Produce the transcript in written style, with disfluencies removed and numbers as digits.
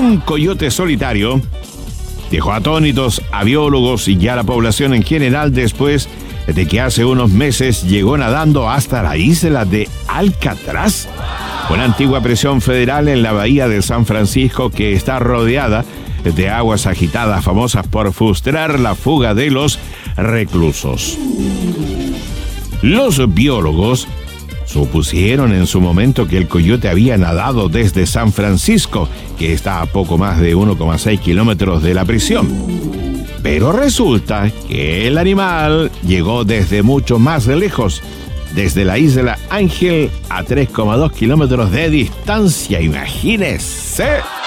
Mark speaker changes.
Speaker 1: un coyote solitario dejó atónitos a biólogos y a la población en general después de que hace unos meses llegó nadando hasta la isla de Alcatraz, una antigua prisión federal en la bahía de San Francisco que está rodeada de aguas agitadas famosas por frustrar la fuga de los reclusos. Los biólogos supusieron en su momento que el coyote había nadado desde San Francisco, que está a poco más de 1,6 kilómetros de la prisión. Pero resulta que el animal llegó desde mucho más lejos, desde la isla Ángel a 3,2 kilómetros de distancia, imagínese.